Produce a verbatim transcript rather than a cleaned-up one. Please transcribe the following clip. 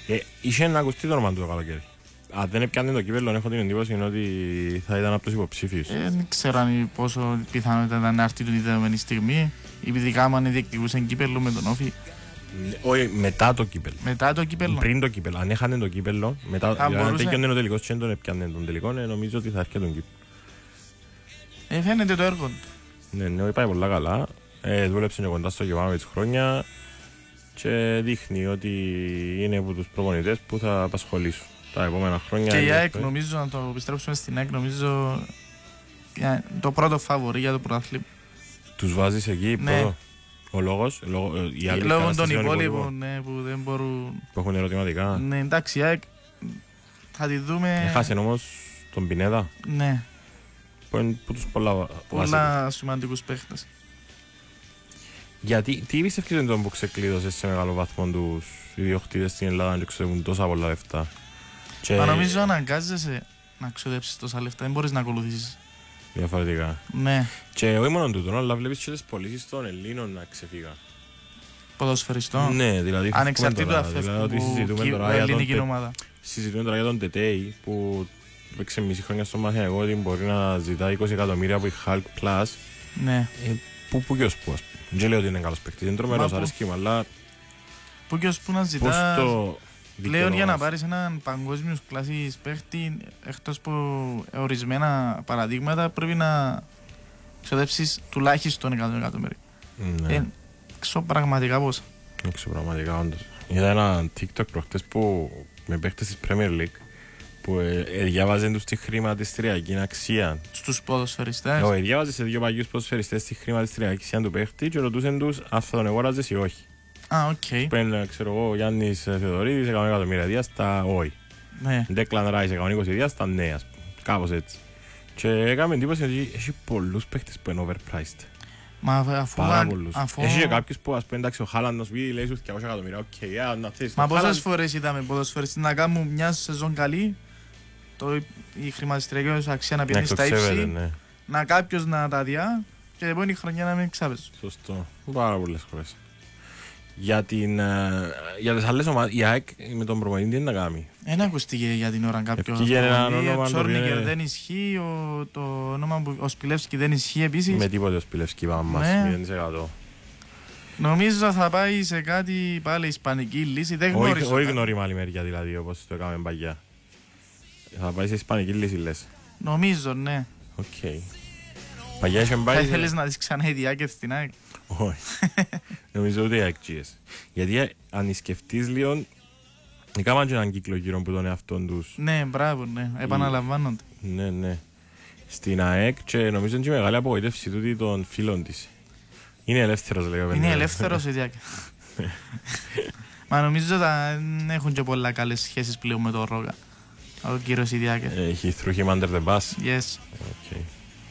Ε, είχε να ακουστεί το όνομα του το καλοκαίρι. Αν δεν έπιανε το κύπελλο, έχω την εντύπωση ότι θα ήταν από τους υποψήφιους. Ε, δεν ξέρω αν πόσο πιθανότητα ήταν να έρθει την δεδομένη στιγμή. Ειδικά αν διεκδικούσε κύπελλο με τον Όφη. Όχι, μετά το κύπελλο. Μετά το κύπελλο. Πριν το κύπελλο. Αν έχανε το κύπελλο, μετά. Αν τέκιονε ο τελικός και δεν έπιανε τον τελικό, νομίζω ότι θα έρχεται τον κύπελλο. Ε, φαίνεται το έργο. Ναι, ναι, πάει πολλά καλά. Ε, δούλεψε και κοντά στο Γιωβάνοβιτς χρόνια και δείχνει ότι είναι από τους προπονητές που θα απασχολήσουν τα επόμενα χρόνια. Και η ΑΕΚ, νομίζω, να το επιστρέψουμε στην ΑΕΚ, νομίζω το πρώτο φαβορί για το πρωτάθλημα. Τους βάζεις εκεί, ναι. πρώτο. Ο λόγος, λόγω, λόγω των υπόλοιπων ναι, που δεν μπορούν. Που έχουν ερωτηματικά. Ναι, εντάξει, η ΑΕΚ θα τη δούμε. Έχασε όμως τον Πινέδα. Ναι. Που είναι από τους πολλά, πολλά σημαντικούς παίχτες. Γιατί, τι πιστεύεις είναι τον που ξεκλείδωσε σε μεγάλο βαθμό τους ιδιοκτήτες στην Ελλάδα και ξοδεύουν τόσα πολλά λεφτά. Και... Μα νομίζω αναγκάζεσαι να ξοδέψεις τόσα λεφτά, δεν μπορείς να ακολουθήσεις. Διαφορετικά. Ναι. Και όχι μόνο τούτο, αλλά βλέπεις και τις πωλήσεις των Ελλήνων να ξεφύγα. Ποδοσφαιριστών. Ναι, δηλαδή. Ανεξαρτήτου αφού συζητούμε ελληνική ομάδα. Συζητούμε τώρα για τον Τετέι που έπαιξε μισή χρόνια στο μαθηματικό ότι μπορεί να ζητά είκοσι εκατομμύρια από η Hulk Plus. Ναι. Ε, που που και ως που, ας πούμε. Δεν λέω ότι είναι καλός παίκτης, είναι τρομερός, αρέσκει μου, αλλά... Που και ως που να ζητάς... Το... Πλέον για να πάρεις έναν παγκόσμιος κλάσης παίκτη, εκτός από ορισμένα παραδείγματα, πρέπει να ξοδέψεις τουλάχιστον εκατό εκατομμύρια. Ναι. Ε, ξέρω πραγματικά πόσα. Ξέρω πραγματικά όντως. Είδα ένα TikTok προχτές που με παίκτες της Premier League που ε, ε, διάβαζαν τους τη χρηματιστηριακή αξία. Στους ποδοσφαιριστές. Όχι, διάβαζε σε δύο παγιούς ποδοσφαιριστές τη χρηματιστηριακή αξία του παίκτη και ρωτούσαν τους αν θα τον αγόραζες ή όχι. Α, οκ. Okay. Πριν, ξέρω εγώ, ο Γιάννης Θεοδωρίδης εκατό εκατομμύρια δία στα όχι. Ναι. Declan Rice εκατόν είκοσι δία στα ναι, ας πούμε. Κάπως έτσι. Και έκαμε εντύπωση ότι έχει πολλούς παίκτες που είναι overpriced. Μα αφού... Πάρα πολλούς. Αφού... Έχει και κάποιους που ας πούμε εντάξει ο Χάλαντ να σου πει λέει σου διακόσια εκατομμύρια. Οκ, yeah, να θες. Μα πόσες φορές είδαμε ποδοσφαιριστές να κάνουν μια σεζόν καλή, το, η χρηματιστηριακή αξία να πιένει στα ύψη, ναι. Να κάποιος να τα διά και την επόμενη χρονιά να μην ξάπεζε. Σωστό. Πάρα πολλές φορές. Για, την, για τις άλλες ομάδες, η ΑΕΚ με τον προπονητή τι είναι να κάνει. Δεν ακούστηκε για την ώρα κάποιο. Ο Τσόρνικερ δεν ισχύει, ο, το όνομα που ο Σπιλεύσκι δεν ισχύει επίσης. Με τίποτε ο Σπιλεύσκι πάμε μας, μηδέν τοις εκατό. Νομίζω θα πάει σε κάτι πάλι ισπανική λύση, δεν γνωρίζω. Όχι γνώριμα άλλη μεριά δηλαδή όπως το έκαμε παγιά. Θα πάει σε ισπανική λύση λες. Νομίζω ναι. Οκ. Okay. Παγιά είχε πάει... Θα ήθελες να δεις ξανά η διάκευση στην ΑΕΚ. Όχι. Νομίζω ότι αξίες. Γιατί αν σκεφτείς λίγο, έκαναν και έναν κύκλο γύρω από τον εαυτόν τους. Ναι, μπράβο, ναι. Επαναλαμβάνονται. Ναι, ναι. Στην ΑΕΚ και νομίζω είναι και μεγάλη απογοήτευση τούτη των φίλων της. Είναι ελεύθερος, λέγαμε. Είναι ελεύθερος η διάκευση. Μα νομίζω ότι δεν έχουν και πολλά καλές σχέσεις πλέον με τον Ρόγα. Ο κύριος Ιδιάκης. He threw him under the bus. Yes. Okay.